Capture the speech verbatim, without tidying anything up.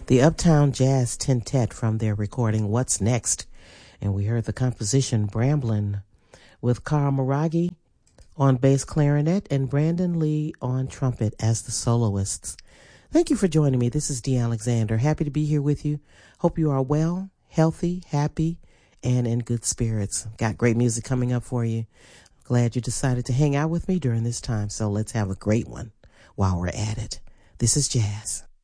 the Uptown Jazz Quintet from their recording What's Next. And we heard the composition Bramblin' with Carl Maraghi on bass clarinet and Brandon Lee on trumpet as the soloists. Thank you for joining me. This is Dee Alexander. Happy to be here with you. Hope you are well, healthy, happy, and in good spirits. Got great music coming up for you. Glad you decided to hang out with me during this time, so let's have a great one while we're at it. This is Jazz.